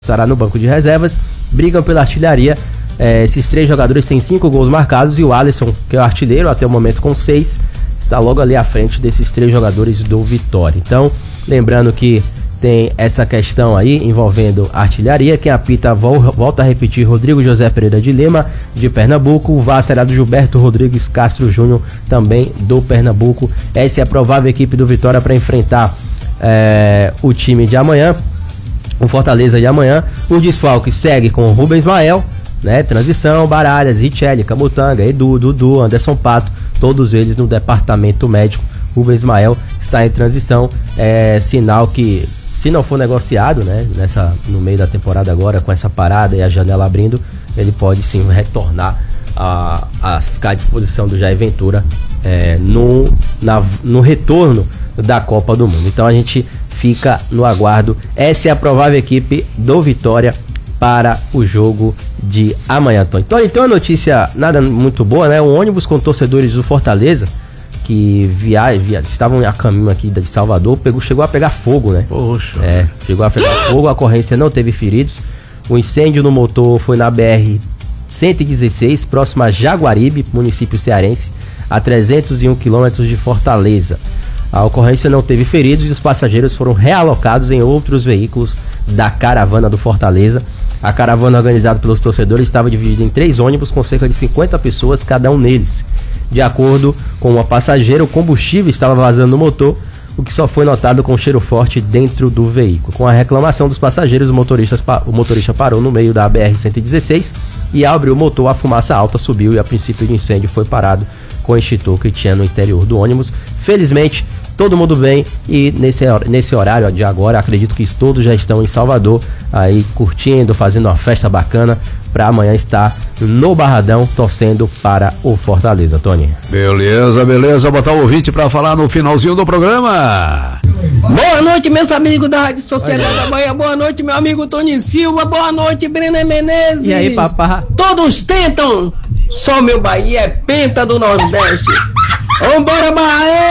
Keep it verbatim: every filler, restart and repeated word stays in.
estará no banco de reservas, brigam pela artilharia. É, esses três jogadores têm cinco gols marcados e o Alisson, que é o artilheiro até o momento com seis, está logo ali à frente desses três jogadores do Vitória. Então, lembrando que tem essa questão aí envolvendo artilharia. Quem apita, volta a repetir, Rodrigo José Pereira de Lima, de Pernambuco. O V A R será do Gilberto Rodrigues Castro Júnior, também do Pernambuco. Essa é a provável equipe do Vitória para enfrentar é, o time de amanhã, o Fortaleza de amanhã. O desfalque segue com o Rubens Ismael, né? Transição, Baralhas, Richelli, Camutanga, Edu, Dudu, Anderson Pato, todos eles no departamento médico. Rubens Ismael está em transição, é sinal que, se não for negociado, né, nessa, no meio da temporada agora, com essa parada e a janela abrindo, ele pode sim retornar a, a ficar à disposição do Jair Ventura é, no, na, no retorno da Copa do Mundo. Então a gente fica no aguardo. Essa é a provável equipe do Vitória para o jogo de amanhã, Tony. Então, então, uma notícia nada muito boa, né? Um ônibus com torcedores do Fortaleza que via, via, estavam a caminho aqui de Salvador, pegou, chegou a pegar fogo, né? Poxa. É, chegou a pegar fogo, a ocorrência não teve feridos. O incêndio no motor foi na B R cento e dezesseis, próximo a Jaguaribe, município cearense, a trezentos e um quilômetros de Fortaleza. A ocorrência não teve feridos e os passageiros foram realocados em outros veículos da caravana do Fortaleza. A caravana organizada pelos torcedores estava dividida em três ônibus com cerca de cinquenta pessoas cada um neles. De acordo com uma passageira, o combustível estava vazando no motor, o que só foi notado com cheiro forte dentro do veículo. Com a reclamação dos passageiros, o motorista, o motorista parou no meio da B R cento e dezesseis e ao abrir o motor, a fumaça alta subiu e a princípio de incêndio foi parado com o extintor que tinha no interior do ônibus. Felizmente, todo mundo bem e nesse, nesse horário de agora, acredito que todos já estão em Salvador, aí curtindo, fazendo uma festa bacana para amanhã estar no Barradão torcendo para o Fortaleza, Tony. Beleza, beleza, botar o ouvinte para falar no finalzinho do programa. Boa noite, meus amigos da Rádio Sociedade da Bahia. Boa noite, meu amigo Tony Silva. Boa noite, Breno Menezes. E aí, papá? Todos tentam, só meu Bahia é penta do Nordeste. Vambora, Bahia!